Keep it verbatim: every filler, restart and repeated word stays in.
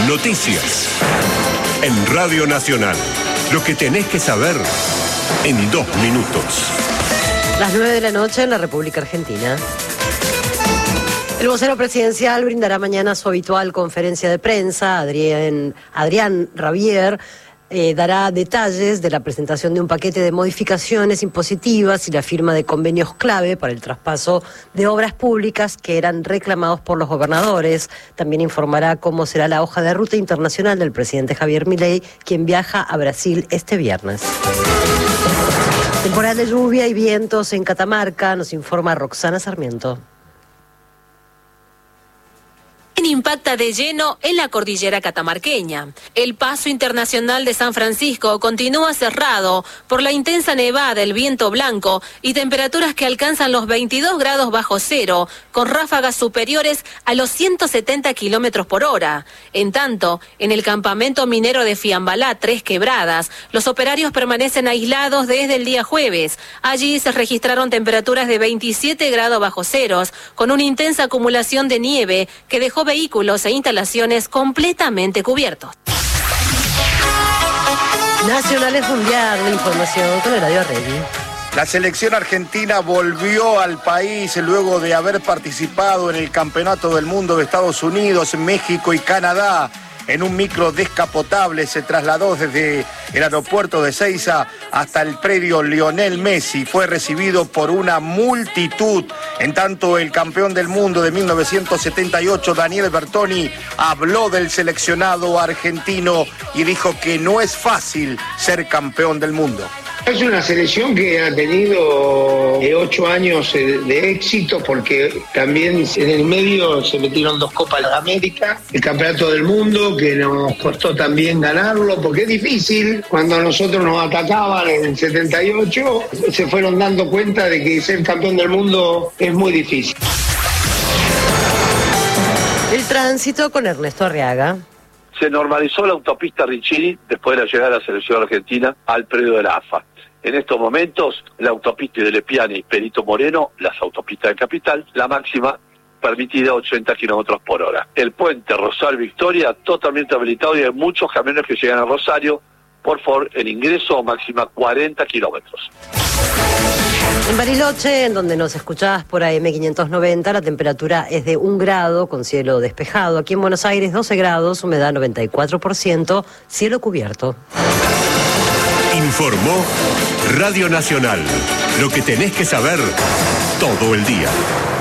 Noticias. En Radio Nacional. Lo que tenés que saber en dos minutos. Las nueve de la noche en la República Argentina. El vocero presidencial brindará mañana su habitual conferencia de prensa. Adrián, Adrián Rabier eh, dará detalles de la presentación de un paquete de modificaciones impositivas y la firma de convenios clave para el traspaso de obras públicas que eran reclamados por los gobernadores. También informará cómo será la hoja de ruta internacional del presidente Javier Milei, quien viaja a Brasil este viernes. Temporal de lluvia y vientos en Catamarca, nos informa Roxana Sarmiento. Impacta de lleno en la cordillera catamarqueña. El paso internacional de San Francisco continúa cerrado por la intensa nevada, el viento blanco y temperaturas que alcanzan los veintidós grados bajo cero, con ráfagas superiores a los ciento setenta kilómetros por hora. En tanto, en el campamento minero de Fiambalá, Tres Quebradas, los operarios permanecen aislados desde el día jueves. Allí se registraron temperaturas de veintisiete grados bajo ceros, con una intensa acumulación de nieve que dejó vehículos e instalaciones completamente cubiertos. Nacionales Mundial, la información con Eladio Arregui. La selección argentina volvió al país luego de haber participado en el Campeonato del Mundo de Estados Unidos, México y Canadá. En un micro descapotable se trasladó desde el aeropuerto de Ezeiza hasta el predio Lionel Messi. Fue recibido por una multitud. En tanto, el campeón del mundo de mil novecientos setenta y ocho, Daniel Bertoni, habló del seleccionado argentino y dijo que no es fácil ser campeón del mundo. Es una selección que ha tenido eh, ocho años eh, de éxito, porque también en el medio se metieron dos Copas de América, el Campeonato del Mundo, que nos costó también ganarlo, porque es difícil. Cuando a nosotros nos atacaban en el setenta y ocho, se fueron dando cuenta de que ser campeón del mundo es muy difícil. El tránsito con Ernesto Arriaga. Se normalizó la autopista Riccieri después de la llegada de la selección argentina al predio de la A F A. En estos momentos, la autopista de Lepiane y Perito Moreno, las autopistas de Capital, la máxima permitida ochenta kilómetros por hora. El puente Rosario Victoria totalmente habilitado y hay muchos camiones que llegan a Rosario. Por favor, el ingreso máxima cuarenta kilómetros. En Bariloche, en donde nos escuchás por A M quinientos noventa, la temperatura es de un grado con cielo despejado. Aquí en Buenos Aires, doce grados, humedad noventa y cuatro por ciento, cielo cubierto. Informó Radio Nacional. Lo que tenés que saber todo el día.